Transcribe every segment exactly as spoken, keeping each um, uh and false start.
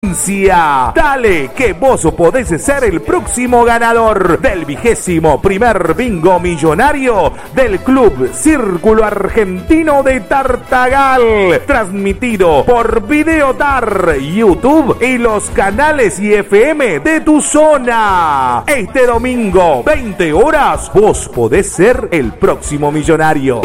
Dale, que vos podés ser el próximo ganador del vigésimo primer bingo millonario del Club Círculo Argentino de Tartagal, transmitido por Videotar, YouTube y los canales y F M de tu zona. Este domingo, veinte horas, vos podés ser el próximo millonario.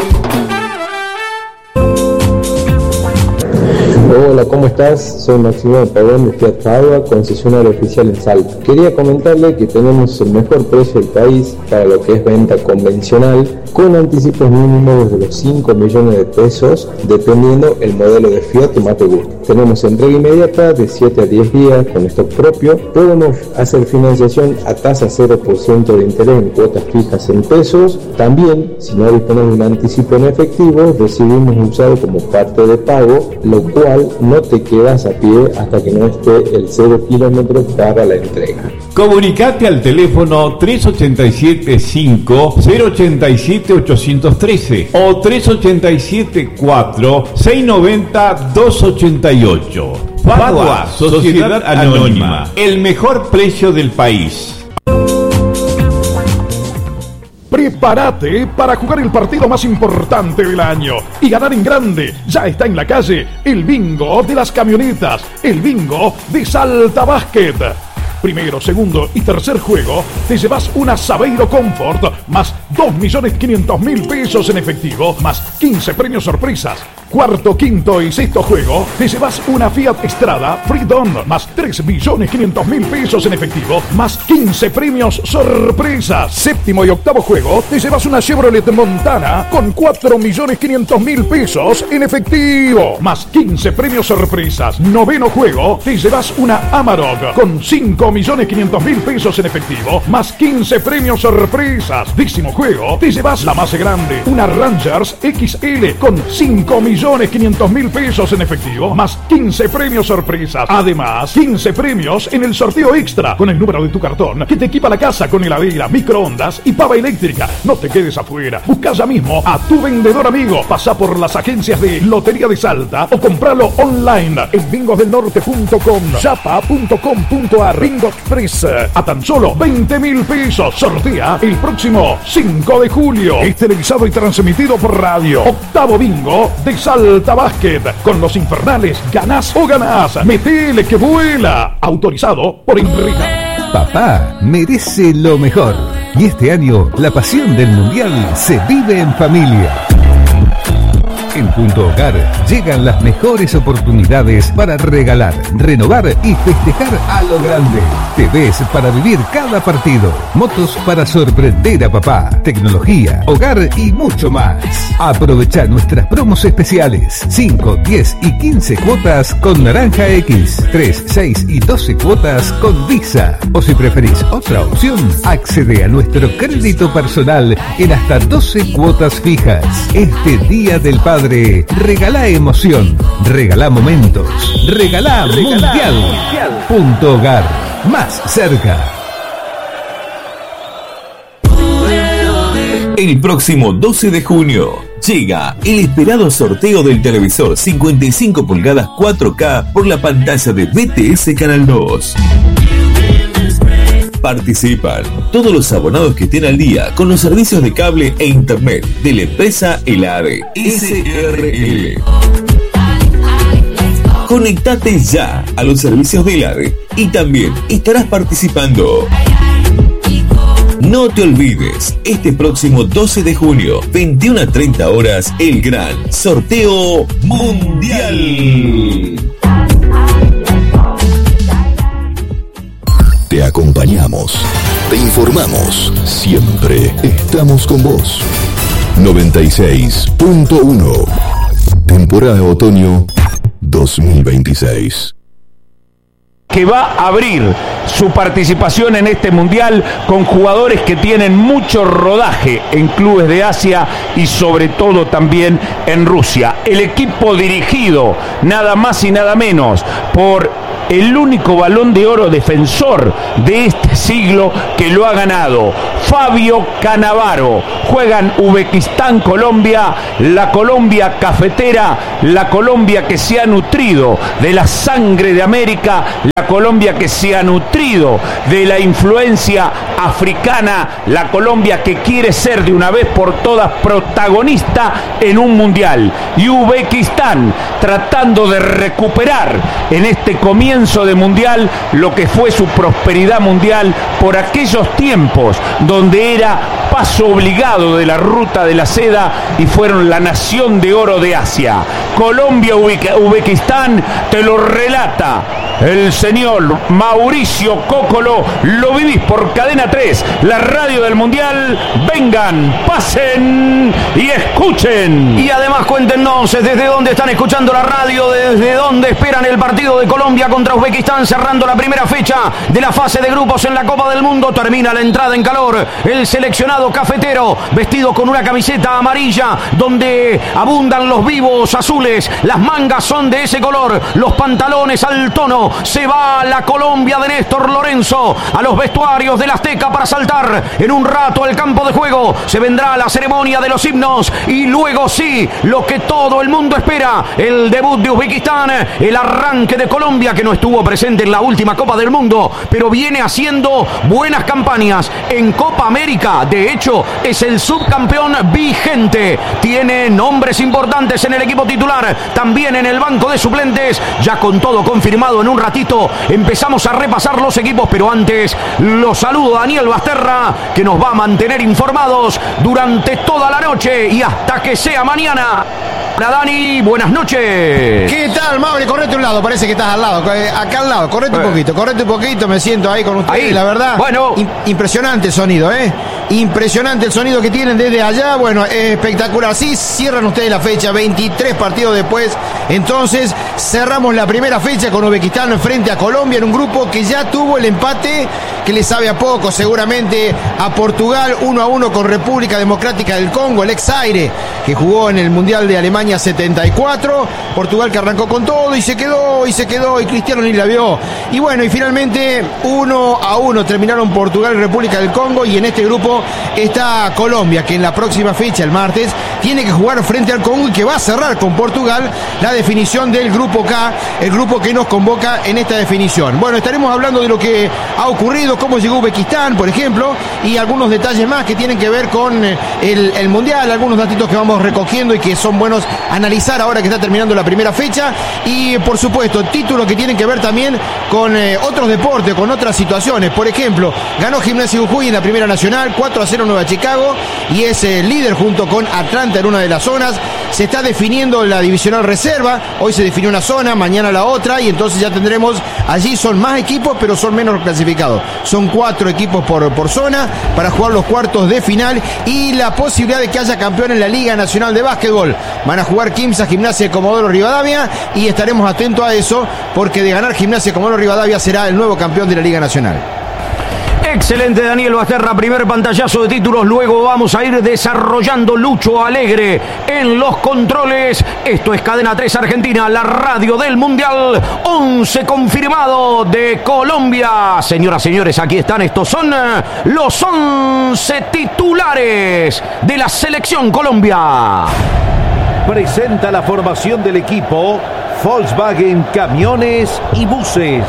Hola, ¿cómo estás? Soy Maximiliano Pagón de Fiat Padua, concesionario oficial en Salta. Quería comentarle que tenemos el mejor precio del país para lo que es venta convencional, con anticipos mínimos desde los cinco millones de pesos, dependiendo el modelo de Fiat que más te guste. Tenemos entrega inmediata de siete a diez días con stock propio. Podemos hacer financiación a tasa cero por ciento de interés en cuotas fijas en pesos. También, si no disponemos de un anticipo en efectivo, decidimos usarlo como parte de pago, lo cual no te quedas a pie hasta que no esté el cero kilómetros para la entrega. Comunicate al teléfono tres ocho siete cinco cero ocho siete ocho uno tres o tres ocho siete cuatro seis nueve cero dos ocho ocho. Padua, Sociedad Anónima, el mejor precio del país. Prepárate para jugar el partido más importante del año y ganar en grande. Ya está en la calle el bingo de las camionetas, el bingo de Salta Basket. Primero, segundo y tercer juego, te llevas una Sabeiro Comfort más dos millones quinientos mil pesos en efectivo, más quince premios sorpresas. Cuarto, quinto y sexto juego, te llevas una Fiat Strada Freedom más tres millones quinientos mil pesos en efectivo, más quince premios sorpresas. Séptimo y octavo juego, te llevas una Chevrolet Montana con cuatro millones quinientos mil pesos en efectivo, más quince premios sorpresas. Noveno juego, te llevas una Amarok con cinco millones quinientos mil pesos en efectivo, más quince premios sorpresas. Décimo juego, te llevas la más grande, una Rangers X L con cinco millones quinientos mil pesos en efectivo, más quince premios sorpresas. Además, quince premios en el sorteo extra con el número de tu cartón que te equipa la casa con heladera, microondas y pava eléctrica. No te quedes afuera. Busca ya mismo a tu vendedor amigo. Pasa por las agencias de Lotería de Salta o compralo online en bingos del norte punto com, yapa punto com punto ar. Bingo Express a tan solo veinte mil pesos. Sortea el próximo cinco de julio. Es televisado y transmitido por radio. Octavo bingo de Salta Basket. Con los infernales ganás o ganás. Metele que vuela. Autorizado por Enrica. Papá merece lo mejor. Y este año la pasión del Mundial se vive en familia. En Punto Hogar llegan las mejores oportunidades para regalar, renovar y festejar a lo grande. T Vs para vivir cada partido, motos para sorprender a papá, tecnología, hogar y mucho más. Aprovecha nuestras promos especiales, cinco, diez y quince cuotas con Naranja X, tres, seis y doce cuotas con Visa. O si preferís otra opción, accede a nuestro crédito personal en hasta doce cuotas fijas. Este Día del Padre, regalá emoción, regalá momentos, regalá, regalá mundial. mundial. Punto Hogar, más cerca. El próximo doce de junio llega el esperado sorteo del televisor cincuenta y cinco pulgadas cuatro K por la pantalla de B T S Canal dos. Participan todos los abonados que estén al día con los servicios de cable e internet de la empresa ELADE S R L. Conectate ya a los servicios de ELADE y también estarás participando. No te olvides, este próximo doce de junio, veintiuna a treinta horas, el gran sorteo mundial. Te acompañamos, te informamos, siempre estamos con vos. noventa y seis punto uno, temporada otoño dos mil veintiséis. Que va a abrir su participación en este mundial con jugadores que tienen mucho rodaje en clubes de Asia y sobre todo también en Rusia. El equipo dirigido nada más y nada menos por el único Balón de Oro defensor de este siglo que lo ha ganado. Fabio Cannavaro. Juegan Uzbekistán-Colombia, la Colombia cafetera, la Colombia que se ha nutrido de la sangre de América, la Colombia que se ha nutrido de la influencia africana, la Colombia que quiere ser de una vez por todas protagonista en un mundial. Y Uzbekistán tratando de recuperar en este comienzo de mundial lo que fue su prosperidad mundial por aquellos tiempos donde era paso obligado de la ruta de la seda y fueron la nación de oro de Asia. Colombia, Uzbekistán, te lo relata el señor Mauricio Cocolo. Lo vivís por Cadena tres, la radio del mundial. Vengan, pasen y escuchen. Y además cuéntenos desde dónde están escuchando la radio, desde dónde esperan el partido de Colombia contra Uzbekistán, cerrando la primera fecha de la fase de grupos en la Copa del Mundo. Termina la entrada en calor. El seleccionado cafetero, vestido con una camiseta amarilla, donde abundan los vivos azules. Las mangas son de ese color, los pantalones al tono. Se va la Colombia de Néstor Lorenzo a los vestuarios del Azteca para saltar en un rato al campo de juego. Se vendrá la ceremonia de los himnos y luego sí, lo que todo el mundo espera, el debut de Uzbekistán, el arranque de Colombia, que no estuvo presente en la última Copa del Mundo, pero viene haciendo buenas campañas en Copa América. De hecho, es el subcampeón vigente. Tiene nombres importantes en el equipo titular, también en el banco de suplentes. Ya con todo confirmado, en un ratito empezamos a repasar los equipos, pero antes los saludo a Daniel Basterra, que nos va a mantener informados durante toda la noche y hasta que sea mañana. Hola Dani, buenas noches. ¿Qué tal, Mauri? Correte a un lado, parece que estás al lado, acá al lado, correte un poquito, correte un poquito, me siento ahí con ustedes, ahí. La verdad, bueno, impresionante el sonido, ¿eh? Impresionante el sonido que tienen desde allá, bueno, es espectacular. Sí, cierran ustedes la fecha, veintitrés partidos después, entonces cerramos la primera fecha con Uzbekistán frente a Colombia en un grupo que ya tuvo el empate que le sabe a poco, seguramente a Portugal, uno a uno con República Democrática del Congo, el ex Aire, que jugó en el Mundial de Alemania setenta y cuatro, Portugal que arrancó con todo y se quedó, y se quedó, y Cristiano ni la vio. Y bueno, y finalmente uno a uno terminaron Portugal y República del Congo, y en este grupo está Colombia, que en la próxima fecha, el martes, tiene que jugar frente al Congo y que va a cerrar con Portugal la definición del grupo K, el grupo que nos convoca en esta definición. Bueno, estaremos hablando de lo que ha ocurrido, cómo llegó Uzbekistán, por ejemplo, y algunos detalles más que tienen que ver con el, el Mundial, algunos datitos que vamos recogiendo y que son buenos analizar ahora que está terminando la primera fecha, y por supuesto títulos que tienen que ver también con eh, otros deportes, con otras situaciones. Por ejemplo, ganó Gimnasia Jujuy en la Primera Nacional, cuatro a cero Nueva Chicago, y es eh, líder junto con Atlanta en una de las zonas. Se está definiendo la divisional reserva, hoy se definió una zona, mañana la otra, y entonces ya tendremos, allí son más equipos pero son menos clasificados, son cuatro equipos por, por zona para jugar los cuartos de final, y la posibilidad de que haya campeón en la Liga Nacional de Básquetbol. Van a jugar Quimsa, Gimnasia de Comodoro Rivadavia, y estaremos atentos a eso, porque de ganar Gimnasia de Comodoro Rivadavia será el nuevo campeón de la Liga Nacional. Excelente, Daniel Basterra, primer pantallazo de títulos, luego vamos a ir desarrollando. Lucho Alegre en los controles. Esto es Cadena tres Argentina, la radio del Mundial. once confirmado de Colombia. Señoras, señores, aquí están, estos son los once titulares de la selección Colombia. Presenta la formación del equipo Volkswagen Camiones y Buses.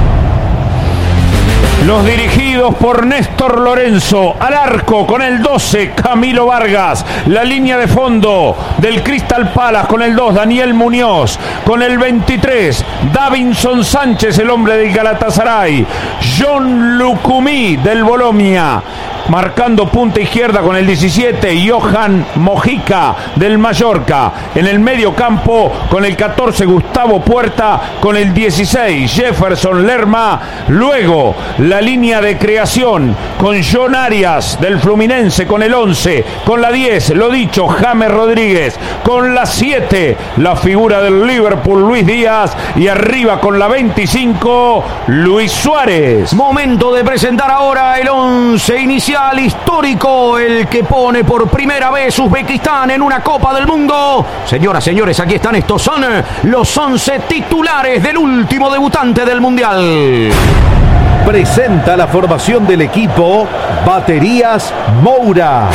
Los dirigidos por Néstor Lorenzo. Al arco con el doce, Camilo Vargas. La línea de fondo del Crystal Palace con el dos, Daniel Muñoz. Con el veintitrés, Davinson Sánchez, el hombre del Galatasaray. John Lucumí del Bologna. Marcando punta izquierda con el diecisiete, Johan Mojica del Mallorca. En el medio campo con el catorce, Gustavo Puerta. Con el dieciséis, Jefferson Lerma. Luego la la línea de creación con John Arias del Fluminense con el once, con la diez, lo dicho, James Rodríguez, con la siete, la figura del Liverpool, Luis Díaz, y arriba con la veinticinco, Luis Suárez. Momento de presentar ahora el once inicial histórico, el que pone por primera vez Uzbekistán en una Copa del Mundo. Señoras, señores, aquí están, estos son los once titulares del último debutante del Mundial. Presenta la formación del equipo Baterías Moura.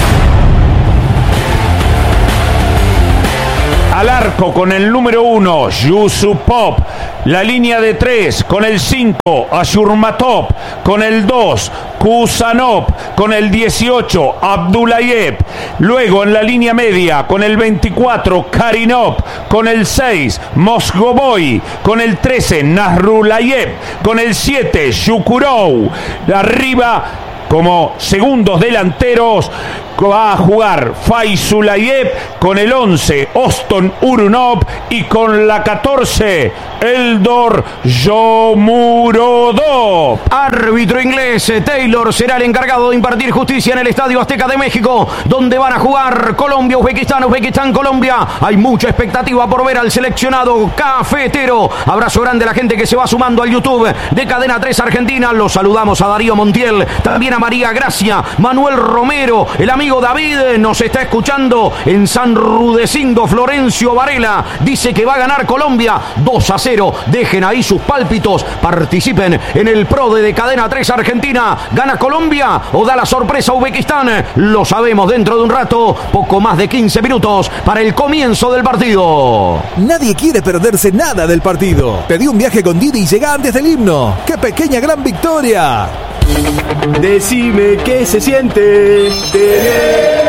Al arco con el número uno, Yusupov. La línea de tres con el cinco, Ashurmatov. Con el dos, Kusanov. Con el dieciocho, Abdullayev. Luego en la línea media con el veinticuatro, Karinov. Con el seis, Mosgovoy. Con el trece, Nasrullayev. Con el siete, Shukurov. Arriba, como segundos delanteros, va a jugar Faizulayev, con el once Oston Urunov y con la catorce Eldor Shomurodov. Árbitro inglés Taylor será el encargado de impartir justicia en el Estadio Azteca de México, donde van a jugar Colombia, Uzbekistán, Uzbekistán, Colombia. Hay mucha expectativa por ver al seleccionado cafetero. Abrazo grande a la gente que se va sumando al YouTube de Cadena tres Argentina. Los saludamos a Darío Montiel, también a María Gracia, Manuel Romero, el amigo David nos está escuchando en San Rudecindo. Florencio Varela dice que va a ganar Colombia dos a cero. Dejen ahí sus pálpitos, participen en el Pro de Cadena tres Argentina. ¿Gana Colombia o da la sorpresa Uzbekistán? Lo sabemos dentro de un rato. Poco más de quince minutos para el comienzo del partido. Nadie quiere perderse nada del partido. Pedí un viaje con Didi y llega antes del himno. ¡Qué pequeña gran victoria! Decime qué se siente tener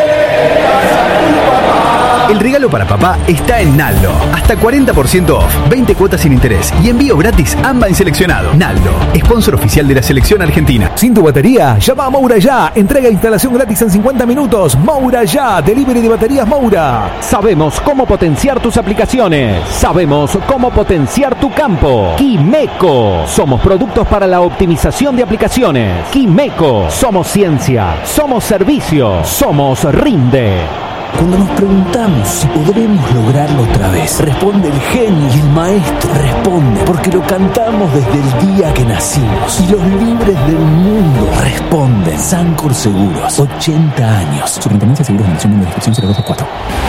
El regalo para papá está en Naldo. Hasta cuarenta por ciento off, veinte cuotas sin interés y envío gratis AMBA en seleccionado. Naldo, sponsor oficial de la selección argentina. Sin tu batería, llama a Moura Ya. Entrega e instalación gratis en cincuenta minutos. Moura Ya, delivery de baterías Moura. Sabemos cómo potenciar tus aplicaciones. Sabemos cómo potenciar tu campo. Quimeco. Somos productos para la optimización de aplicaciones. Quimeco. Somos ciencia. Somos servicio. Somos Rinde. Cuando nos preguntamos si podremos lograrlo otra vez, responde el genio y el maestro. Responde porque lo cantamos desde el día que nacimos. Y los libres del mundo responden. Sancor Seguros, ochenta años. Superintendencia de Seguros de Nación, número de inscripción cero dos dos cuatro.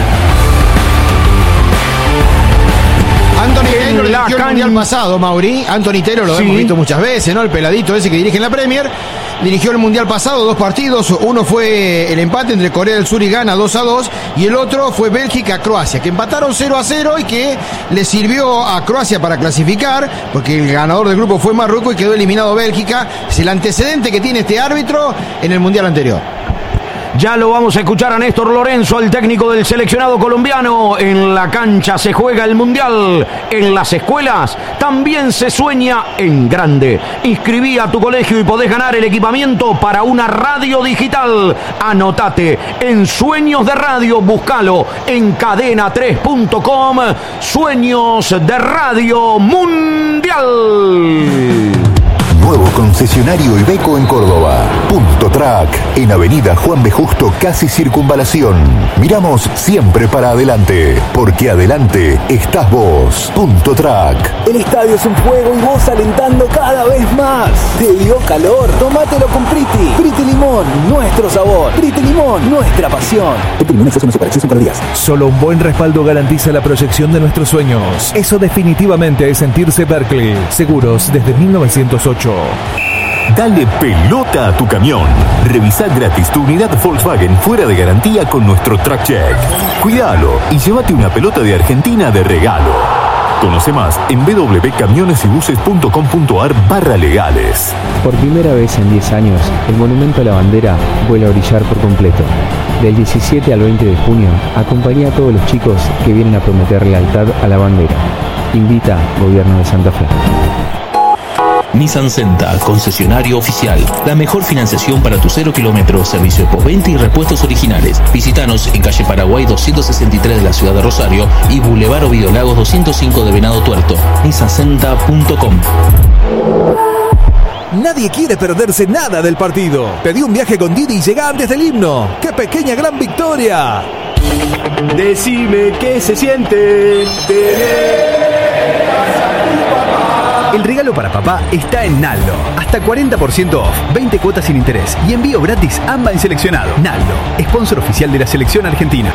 Anthony Taylor dirigió el Mundial pasado, Mauri. Anthony Taylor lo sí. hemos visto muchas veces, ¿no? El peladito ese que dirige en la Premier. Dirigió el Mundial pasado, dos partidos. Uno fue el empate entre Corea del Sur y Ghana, dos a dos. Y el otro fue Bélgica-Croacia, que empataron cero a cero y que le sirvió a Croacia para clasificar, porque el ganador del grupo fue Marruecos y quedó eliminado Bélgica. Es el antecedente que tiene este árbitro en el Mundial anterior. Ya lo vamos a escuchar a Néstor Lorenzo, el técnico del seleccionado colombiano. En la cancha se juega el Mundial. En las escuelas también se sueña en grande. Inscribí a tu colegio y podés ganar el equipamiento para una radio digital. Anotate en Sueños de Radio. Búscalo en cadena tres punto com. Sueños de Radio Mundial. Nuevo concesionario Iveco en Córdoba. Punto Track, en Avenida Juan B. Justo, casi Circunvalación. Miramos siempre para adelante, porque adelante estás vos. Punto Track. El estadio es un juego y vos alentando cada vez más. ¿Te dio calor? Tómatelo con Priti. Priti Limón, nuestro sabor. Priti Limón, nuestra pasión. Priti Limón es una superacción para días. Solo un buen respaldo garantiza la proyección de nuestros sueños. Eso definitivamente es sentirse Berkeley. Seguros desde mil novecientos ocho. Dale pelota a tu camión. Revisá gratis tu unidad Volkswagen fuera de garantía con nuestro Track Check. Cuídalo y llévate una pelota de Argentina de regalo. Conoce más en w w w punto camiones y buses punto com punto a r barra legales. Por primera vez en diez años, el Monumento a la Bandera vuelve a brillar por completo. Del diecisiete al veinte de junio, acompañá a todos los chicos que vienen a prometer lealtad a la bandera. Invita Gobierno de Santa Fe. Nissan Senta, concesionario oficial. La mejor financiación para tu cero kilómetros, servicio de postventa y repuestos originales. Visítanos en calle Paraguay doscientos sesenta y tres de la ciudad de Rosario y Boulevard Ovidio Lagos doscientos cinco de Venado Tuerto. nissan senta punto com. Nadie quiere perderse nada del partido. Pedí un viaje con Didi y llega antes del himno. ¡Qué pequeña gran victoria! Decime qué se siente tener. El regalo para papá está en Naldo. Hasta cuarenta por ciento off, veinte cuotas sin interés y envío gratis AMBA en seleccionado. Naldo, sponsor oficial de la selección argentina.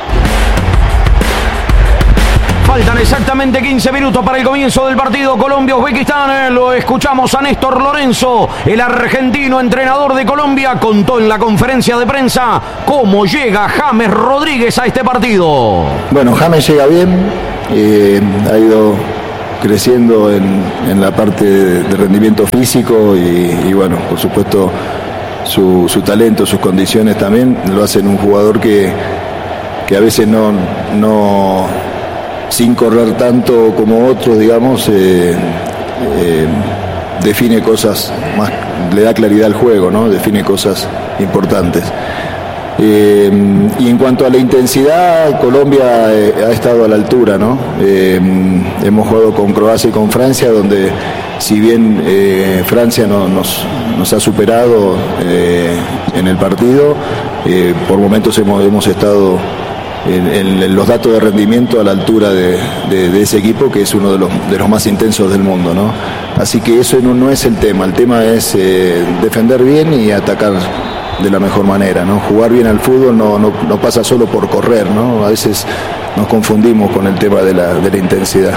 Faltan exactamente quince minutos para el comienzo del partido Colombia-Uzbekistán. Lo escuchamos a Néstor Lorenzo, el argentino entrenador de Colombia, contó en la conferencia de prensa cómo llega James Rodríguez a este partido. Bueno, James llega bien, eh, ha ido creciendo en, en la parte de, de rendimiento físico y, y bueno, por supuesto su, su talento, sus condiciones también lo hacen un jugador que, que a veces no, no sin correr tanto como otros, digamos, eh, eh, define cosas más, le da claridad al juego, ¿no? Define cosas importantes. Eh, y en cuanto a la intensidad, Colombia eh, ha estado a la altura, ¿no? Eh, hemos jugado con Croacia y con Francia, donde si bien eh, Francia no, nos, nos ha superado eh, en el partido, eh, por momentos hemos, hemos estado en, en los datos de rendimiento a la altura de, de, de ese equipo, que es uno de los, de los más intensos del mundo, ¿no? Así que eso no, no es el tema, el tema es eh, defender bien y atacar de la mejor manera, ¿no? Jugar bien al fútbol no, no, no pasa solo por correr, ¿no? A veces nos confundimos con el tema de la, de la intensidad.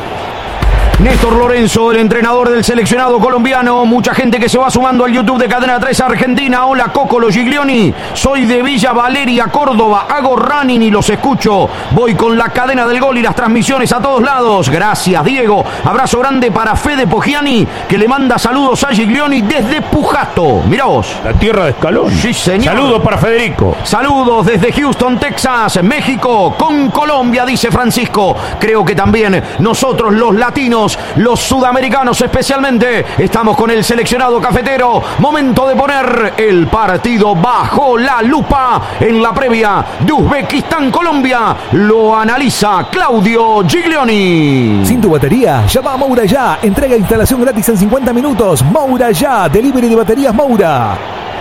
Néstor Lorenzo, el entrenador del seleccionado colombiano. Mucha gente que se va sumando al YouTube de Cadena tres Argentina. Hola, Cocolo Giglioni. Soy de Villa Valeria, Córdoba. Hago running y los escucho. Voy con la cadena del gol y las transmisiones a todos lados. Gracias, Diego. Abrazo grande para Fede Poggiani, que le manda saludos a Giglioni desde Pujato. Mirá vos. La tierra de Escalón. Sí, señor. Saludos para Federico. Saludos desde Houston, Texas, México, con Colombia, dice Francisco. Creo que también nosotros los latinos, los sudamericanos especialmente, estamos con el seleccionado cafetero. Momento de poner el partido bajo la lupa en la previa de Uzbekistán-Colombia. Lo analiza Claudio Giglioni. Sin tu batería, llama a Moura Ya. Entrega e instalación gratis en cincuenta minutos. Moura Ya, delivery de baterías Moura.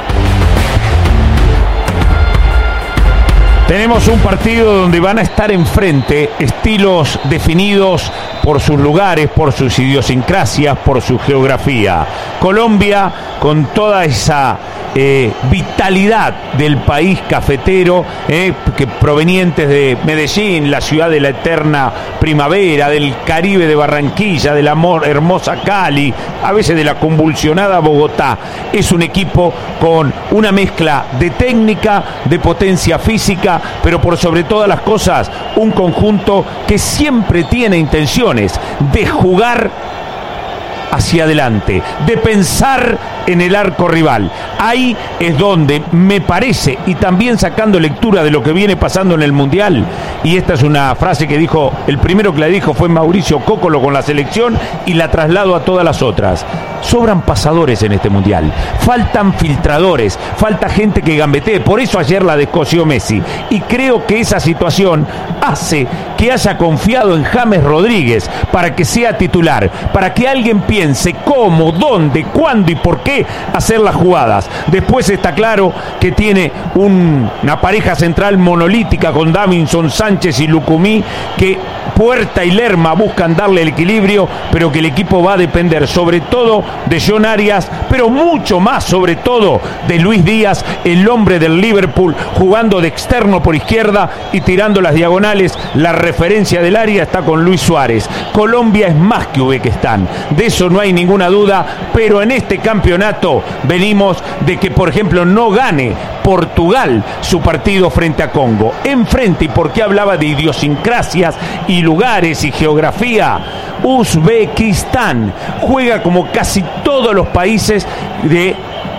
Tenemos un partido donde van a estar enfrente estilos definidos por sus lugares, por sus idiosincrasias, por su geografía. Colombia, con toda esa eh, vitalidad del país cafetero, eh, que provenientes de Medellín, la ciudad de la eterna primavera, del Caribe de Barranquilla, de la amor, hermosa Cali, a veces de la convulsionada Bogotá. Es un equipo con una mezcla de técnica, de potencia física, pero por sobre todas las cosas, un conjunto que siempre tiene intenciones de jugar hacia adelante, de pensar en el arco rival. Ahí es donde me parece, y también sacando lectura de lo que viene pasando en el Mundial, y esta es una frase que dijo, el primero que la dijo fue Mauricio Cócolo con la selección, y la traslado a todas las otras. Sobran pasadores en este Mundial, faltan filtradores, falta gente que gambetee. Por eso ayer la descosió Messi, y creo que esa situación hace que haya confiado en James Rodríguez para que sea titular, para que alguien piense cómo, dónde, cuándo y por qué hacer las jugadas. Después está claro que tiene un, una pareja central monolítica con Davinson Sánchez y Lucumí, que Puerta y Lerma buscan darle el equilibrio, pero que el equipo va a depender sobre todo de John Arias, pero mucho más sobre todo de Luis Díaz, el hombre del Liverpool, jugando de externo por izquierda y tirando las diagonales. La referencia del área está con Luis Suárez. Colombia es más que Uzbekistán, de eso no hay ninguna duda, pero en este campeonato venimos de que, por ejemplo, no gane Portugal su partido frente a Congo. Enfrente, y porque hablaba de idiosincrasias y lugares y geografía, Uzbekistán juega como casi todos los países de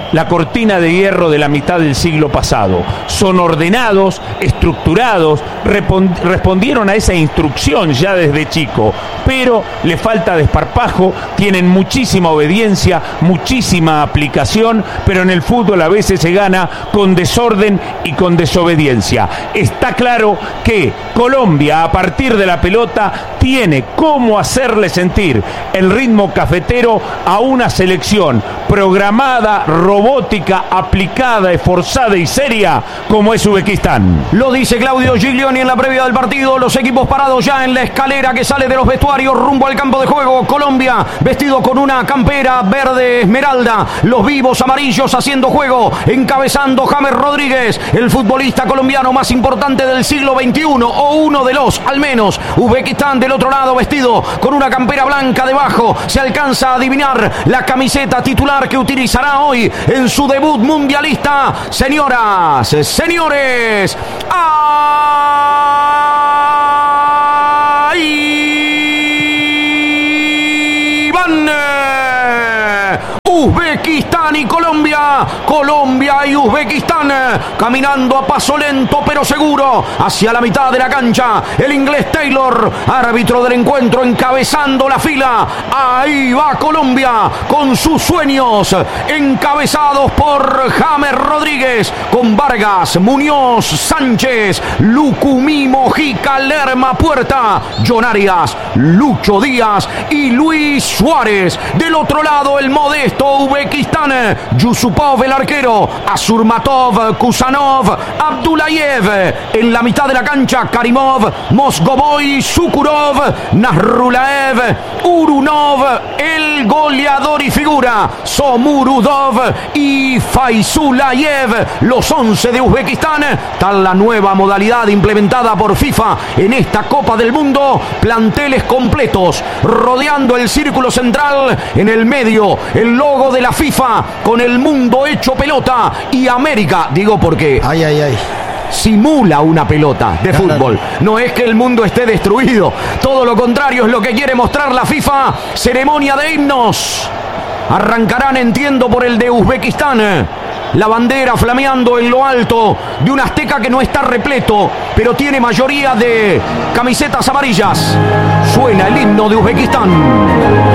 la cortina de hierro de la mitad del siglo pasado. Son ordenados, estructurados, respond- respondieron a esa instrucción ya desde chico, pero le falta desparpajo, tienen muchísima obediencia, muchísima aplicación, pero en el fútbol a veces se gana con desorden y con desobediencia. Está claro que Colombia, a partir de la pelota, tiene cómo hacerle sentir el ritmo cafetero a una selección programada, robótica, aplicada, esforzada y seria como es Uzbekistán. Lo dice Claudio Giglioni en la previa del partido. Los equipos parados ya en la escalera que sale de los vestuarios rumbo al campo de juego. Colombia vestido con una campera verde esmeralda, los vivos amarillos haciendo juego, encabezando James Rodríguez, el futbolista colombiano más importante del siglo veintiuno, o uno de los, al menos. Uzbekistán del otro lado vestido con una campera blanca debajo. Se alcanza a adivinar la camiseta titular que utilizará hoy en su debut mundialista. Señoras, señores, ahí van Uzbekistán y Colombia, Colombia y Uzbekistán, caminando a paso lento pero seguro hacia la mitad de la cancha. El inglés Taylor, árbitro del encuentro, encabezando la fila. Ahí va Colombia con sus sueños, encabezados por James Rodríguez, con Vargas, Muñoz, Sánchez, Lucumí, Mojica, Lerma, Puerta, John Arias, Lucho Díaz y Luis Suárez. Del otro lado el modesto Uzbekistán, Yusupov el arquero, Azurmatov, Kusanov, Abdullayev. En la mitad de la cancha Karimov, Mosgovoy, Sukurov, Nasrulaev, Urunov, el goleador y figura, Somurudov y Faizulayev. Los once de Uzbekistán, tal la nueva modalidad implementada por FIFA en esta Copa del Mundo. Planteles completos, rodeando el círculo central, en el medio el logo de la FIFA con el mundo hecho pelota y América, digo porque ay, ay, ay. simula una pelota de claro. fútbol. No es que el mundo esté destruido, todo lo contrario es lo que quiere mostrar la FIFA. Ceremonia de himnos. Arrancarán, entiendo, por el de Uzbekistán. La bandera flameando en lo alto de un Azteca que no está repleto, pero tiene mayoría de camisetas amarillas. Suena el himno de Uzbekistán.